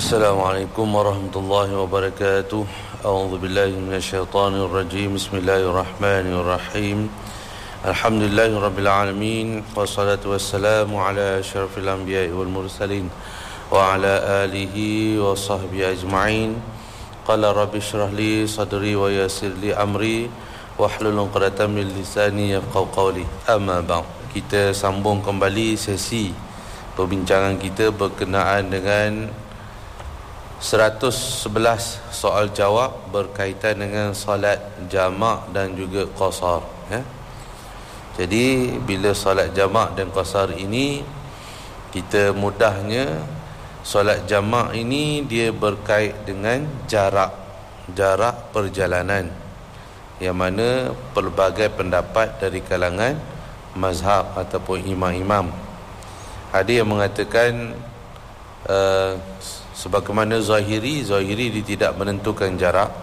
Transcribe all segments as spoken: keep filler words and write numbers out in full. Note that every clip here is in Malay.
Assalamualaikum warahmatullahi wabarakatuh. A'udzu billahi minasyaitonir rajim. Bismillahirrahmanirrahim. Alhamdulillahirabbil alamin. Wassalatu wassalamu ala asyrafil anbiya'i wal mursalin wa ala alihi wa sahbihi ajma'in. Qala rabbi shrah li sadri wa yassir li amri wahlul 'uqdatam min lisani yafqahu qawli. Amma ba'd. Kita sambung kembali sesi perbincangan kita berkenaan dengan seratus sebelas soal jawab berkaitan dengan solat jamak dan juga qasar, ya. Jadi bila solat jamak dan qasar ini, kita mudahnya solat jamak ini dia berkait dengan jarak jarak perjalanan, yang mana pelbagai pendapat dari kalangan mazhab ataupun imam-imam. Ada yang mengatakan uh, sebagaimana Zahiri, Zahiri dia tidak menentukan jarak,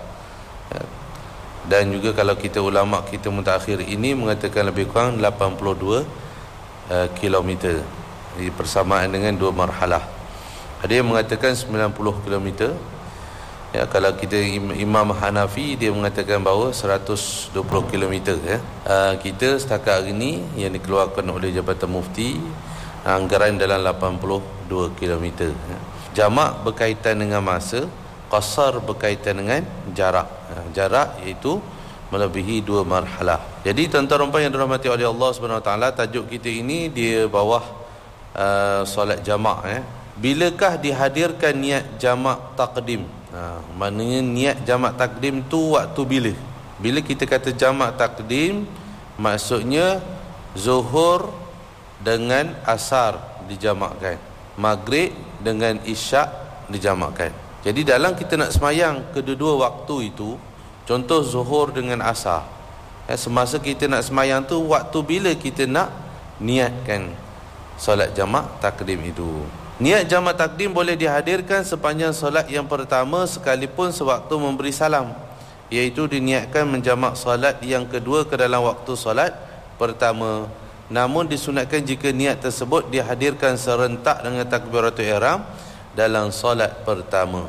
dan juga kalau kita ulama kita mutakhir ini mengatakan lebih kurang lapan puluh dua uh, kilometer, jadi persamaan dengan dua marhalah. Ada yang mengatakan sembilan puluh kilometer, ya. Kalau kita Imam Hanafi dia mengatakan bahawa seratus dua puluh kilometer, ya. Uh, kita setakat hari ini yang dikeluarkan oleh Jabatan Mufti anggaran dalam lapan puluh dua kilometer, ya. Jamak berkaitan dengan masa, qasar berkaitan dengan jarak. Jarak iaitu melebihi dua marhalah. Jadi tuan-tuan dan puan yang dirahmati oleh Allah Subhanahu Wa Taala, tajuk kita ini dia bawah uh, solat jamak, ya. Bilakah dihadirkan niat jamak takdim? Ha, maknanya niat jamak takdim tu waktu bila? Bila kita kata jamak takdim, maksudnya zuhur dengan asar dijamakkan, maghrib dengan isyak dijamakkan. Jadi dalam kita nak semayang kedua-dua waktu itu, contoh zuhur dengan asar, ya, semasa kita nak semayang tu, waktu bila kita nak niatkan solat jamak takdim itu. Niat jamak takdim boleh dihadirkan sepanjang solat yang pertama sekalipun sewaktu memberi salam, iaitu diniatkan menjamak solat yang kedua ke dalam waktu solat pertama. Namun disunatkan jika niat tersebut dihadirkan serentak dengan takbiratul ihram dalam solat pertama.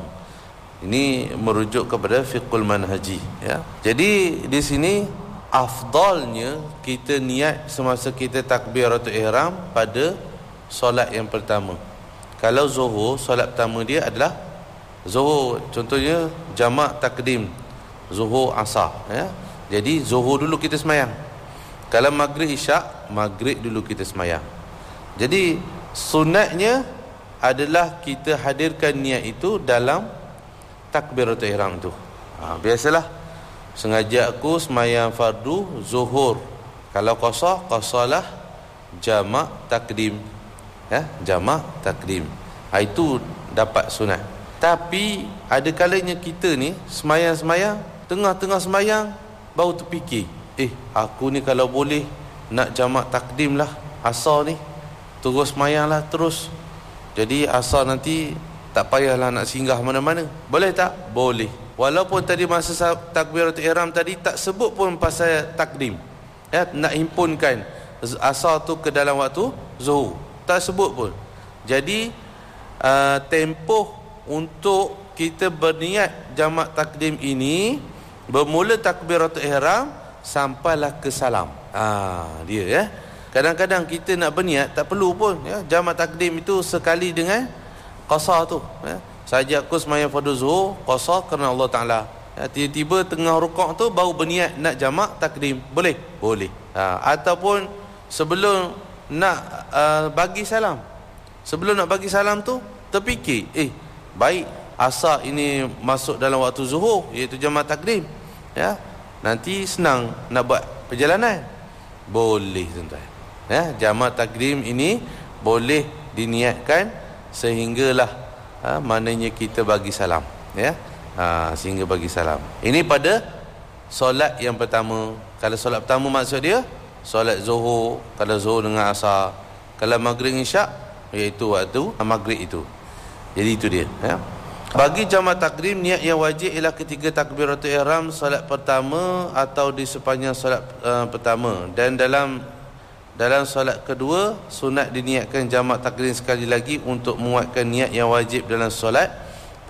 Ini merujuk kepada fiqhul manhaji, ya. Jadi di sini afdalnya kita niat semasa kita takbiratul ihram pada solat yang pertama. Kalau zuhur, solat pertama dia adalah zuhur, contohnya jamak takdim zuhur asar, ya. Jadi zuhur dulu kita semayang. Kalau maghrib isyak, maghrib dulu kita semayang. Jadi sunatnya adalah kita hadirkan niat itu dalam takbiratul ihram tu. Ha, biasalah sengaja aku semayang fardu zuhur. Kalau qasar, qasarlah jamak takdim, ya, jamak takdim. Ha, itu dapat sunat. Tapi ada kalanya kita ni semayang-semayang, tengah-tengah semayang baru terfikir, Eh, aku ni kalau boleh nak jamak takdim lah asar ni, terus semayang lah terus. Jadi asar nanti tak payahlah nak singgah mana-mana. Boleh tak? Boleh. Walaupun tadi masa takbiratul ihram tadi tak sebut pun pasal takdim, ya, nak himpunkan asar tu ke dalam waktu zuhur, tak sebut pun. Jadi uh, tempoh untuk kita berniat jamak takdim ini bermula takbiratul ihram sampailah ke salam. Ah, dia, ya. Kadang-kadang kita nak berniat tak perlu pun, ya, jamak takdim itu sekali dengan qasar tu, ya. Saja aku semayang fardu zuhur qasar kerana Allah Taala, ya, tiba-tiba tengah rukuk tu baru berniat nak jamak takdim, boleh? Boleh. Ha, ataupun sebelum nak uh, bagi salam, sebelum nak bagi salam tu terfikir, eh, baik asar ini masuk dalam waktu zuhur, iaitu jamak takdim, ya, nanti senang nak buat perjalanan. Boleh, tuan-tuan, ya. Jamak takdim ini boleh diniatkan sehinggalah ha, maknanya kita bagi salam, ya, ha, sehingga bagi salam. Ini pada solat yang pertama. Kalau solat pertama maksud dia solat zuhur, kalau zuhur dengan asar. Kalau maghrib isyak, iaitu waktu maghrib itu. Jadi itu dia, ya. Bagi jamak takdim, niat yang wajib ialah ketika takbiratul ihram solat pertama atau di sepanjang solat uh, pertama. Dan dalam dalam solat kedua, sunat diniatkan jamak takdim sekali lagi untuk menguatkan niat yang wajib dalam solat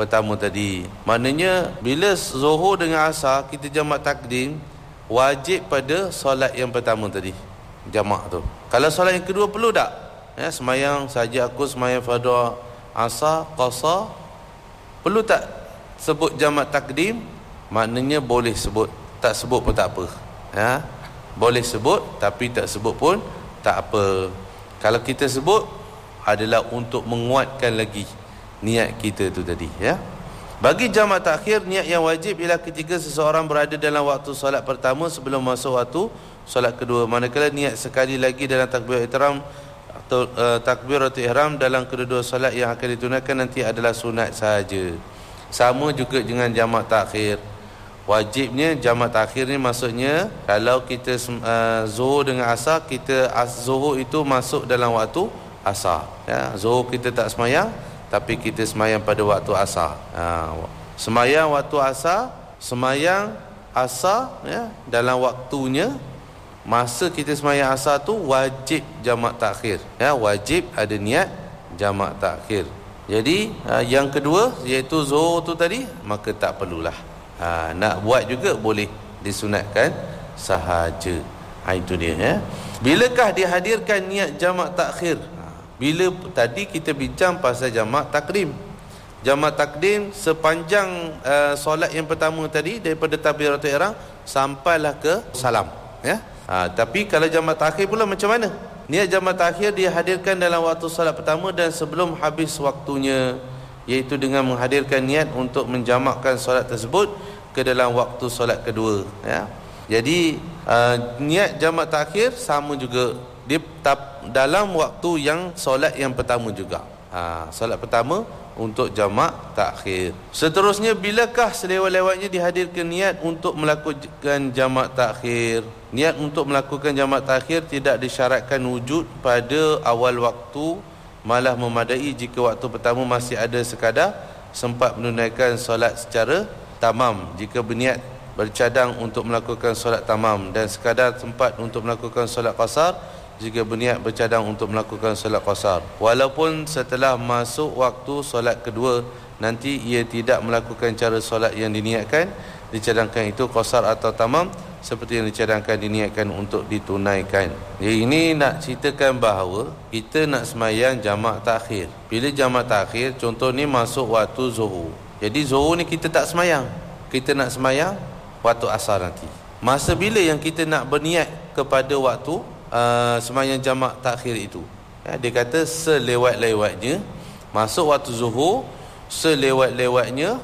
pertama tadi. Maknanya bila Zuhur dengan Asar kita jamak takdim, wajib pada solat yang pertama tadi, jamak tu. Kalau solat yang kedua perlu tak? Ya, semayang saja aku semayang fardu Asar qasar, perlu tak sebut jamak takdim? Maknanya boleh sebut, tak sebut pun tak apa. Ya, boleh sebut tapi tak sebut pun tak apa. Kalau kita sebut adalah untuk menguatkan lagi niat kita tu tadi, ya. Bagi jamak takhir, niat yang wajib ialah ketika seseorang berada dalam waktu solat pertama sebelum masuk waktu solat kedua. Manakala niat sekali lagi dalam takbir ihram atau uh, takbiratul ihram dalam kedua-dua solat yang akan ditunaikan nanti adalah sunat sahaja. Sama juga dengan jamak takhir. Wajibnya jamak takhir ni maksudnya kalau kita uh, Zuhur dengan Asar, kita as, Zuhur itu masuk dalam waktu Asar, ya. Zuhur kita tak semayang tapi kita semayang pada waktu Asar. Ha, semayang waktu Asar, semayang Asar, ya, dalam waktunya. Masa kita semayang Asar tu wajib jamak takhir, ya, wajib ada niat jamak takhir. Jadi ha, yang kedua iaitu Zuhur tu tadi, maka tak perlulah. Ha, nak buat juga boleh, disunatkan sahaja. Ha, itu dia, ya. Bilakah dihadirkan niat jamak takhir? Bila tadi kita bincang pasal jamak takdim. Jamak takdim sepanjang uh, solat yang pertama tadi daripada takbiratul ihram sampailah ke salam, ya. Ha, tapi kalau jamak takhir pula macam mana? Niat jamak takhir dihadirkan dalam waktu solat pertama dan sebelum habis waktunya, iaitu dengan menghadirkan niat untuk menjamakkan solat tersebut ke dalam waktu solat kedua, ya. Jadi uh, niat jamak takhir sama juga dia tap, dalam waktu yang solat yang pertama juga. Ha, solat pertama untuk jamak takhir. Seterusnya, bilakah selewat-lewatnya dihadirkan niat untuk melakukan jamak takhir? Niat untuk melakukan jamak takhir tidak disyaratkan wujud pada awal waktu, malah memadai jika waktu pertama masih ada sekadar sempat menunaikan solat secara tamam. Jika berniat bercadang untuk melakukan solat tamam dan sekadar sempat untuk melakukan solat qasar jika berniat bercadang untuk melakukan solat qasar. Walaupun setelah masuk waktu solat kedua nanti ia tidak melakukan cara solat yang diniatkan, dicadangkan itu qasar atau tamam seperti yang dicadangkan diniatkan untuk ditunaikan. Jadi ini nak ceritakan bahawa kita nak semayang jamak takhir. Bila jamak takhir, contoh ni masuk waktu Zuhur. Jadi Zuhur ni kita tak semayang, kita nak semayang waktu asar nanti. Masa bila yang kita nak berniat kepada waktu Uh, semayang jamak takhir itu, ya, dia kata selewat-lewatnya masuk waktu Zuhur, selewat-lewatnya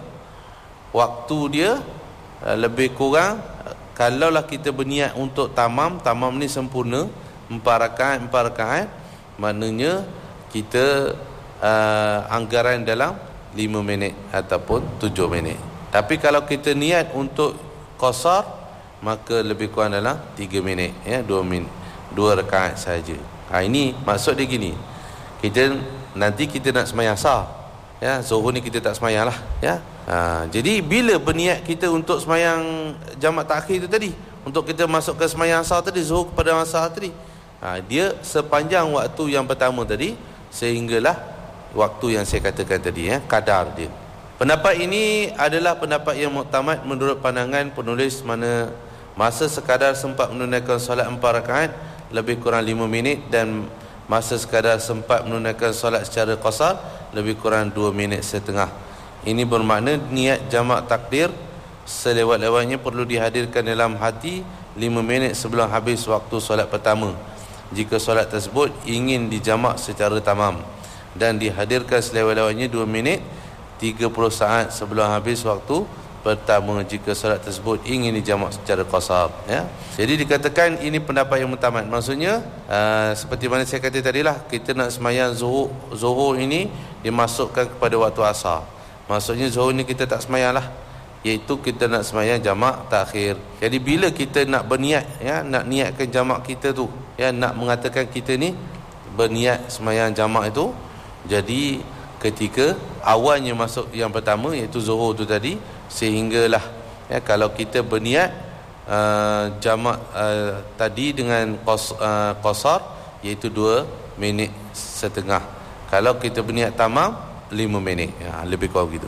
waktu dia uh, lebih kurang uh, kalaulah kita berniat untuk tamam, tamam ni sempurna empat rakaat empat rakaat, maknanya kita uh, anggaran dalam lima minit ataupun tujuh minit. Tapi kalau kita niat untuk qasar, maka lebih kurang dalam tiga minit, ya, dua minit, dua rakaat saja. Ha, ini maksud dia gini. Kita nanti kita nak semayang asar, ya, Zuhur ni kita tak semayang lah, ya. Ha, jadi bila berniat kita untuk semayang jamak takhir itu tadi, untuk kita masuk ke semayang asar tadi, Zuhur kepada asar tadi, ha, dia sepanjang waktu yang pertama tadi sehinggalah waktu yang saya katakan tadi, ya, kadar dia. Pendapat ini adalah pendapat yang muktamad menurut pandangan penulis, mana masa sekadar sempat menunaikan solat empat rakaat lebih kurang lima minit dan masa sekadar sempat menunaikan solat secara qasar lebih kurang dua minit setengah. Ini bermakna niat jamak takdir selewat-lewatnya perlu dihadirkan dalam hati lima minit sebelum habis waktu solat pertama jika solat tersebut ingin dijamak secara tamam, dan dihadirkan selewat-lewatnya dua minit tiga puluh saat sebelum habis waktu pertama jika solat tersebut ingin dijamak secara qasar, ya. Jadi dikatakan ini pendapat yang muktamad. Maksudnya uh, seperti mana saya kata tadilah, kita nak semayang Zuhur, Zuhur ini dimasukkan kepada waktu asar. Maksudnya Zuhur ni kita tak semayang lah, iaitu kita nak semayang jamak takhir. Jadi bila kita nak berniat, ya, nak niatkan jamak kita tu, ya, nak mengatakan kita ni berniat semayang jamak itu, jadi ketika awalnya masuk yang pertama iaitu Zuhur tu tadi, sehinggalah, ya, kalau kita berniat uh, jamak uh, tadi dengan qas, uh, qasar iaitu dua minit setengah. Kalau kita berniat tamam lima minit, ya, lebih kurang begitu.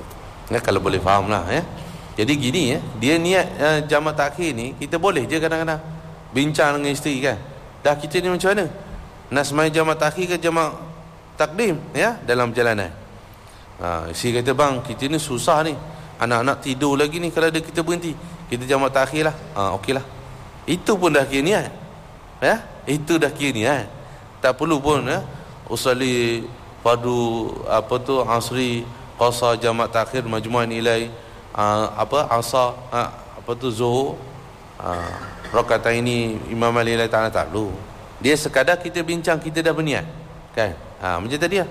Ya, kalau boleh faham lah ya. Jadi gini ya, dia niat uh, jamak takhir ni, kita boleh je kadang-kadang bincang dengan isteri kan, dah kita ni macam mana, nak semai jamak takhir ke jamak takdim ya, dalam perjalanan. Ha, isteri kata, bang, kita ni susah ni, anak-anak tidur lagi ni, kalau ada kita berhenti, kita jamak takhir lah. Ha, okey lah. Itu pun dah kira niat ya, itu dah kira niat. Tak perlu pun ya, usali fardu apa tu asri qasar jamak takhir majmu' nilai uh, apa asar uh, apa tu zuhur uh, rakaat ini Imam Ali Ta'ala tak perlu. Dia sekadar kita bincang, kita dah berniat kan. Ha, macam tadi lah.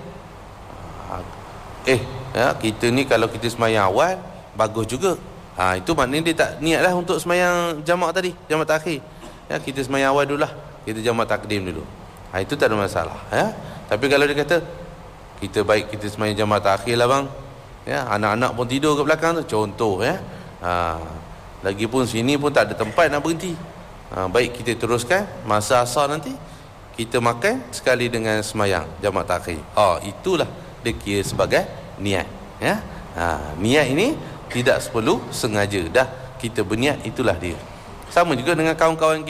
Eh ya, kita ni kalau kita semayang awal bagus juga. Ha, itu maknanya dia tak niat lah untuk semayang jamak tadi, jamak takhir ya, kita semayang awal dulu lah, kita jamak takdim dulu. Ha, itu tak ada masalah ya. Tapi kalau dia kata kita baik kita semayang jamak takhir lah bang ya, anak-anak pun tidur ke belakang tu, contoh ya, ha, lagipun sini pun tak ada tempat nak berhenti, ha, baik kita teruskan masa asar nanti kita makan sekali dengan semayang jamak takhir. Oh, itulah dia kira sebagai niat ya. Ha, niat ini tidak perlu sengaja, dah kita berniat, itulah dia. Sama juga dengan kawan-kawan kita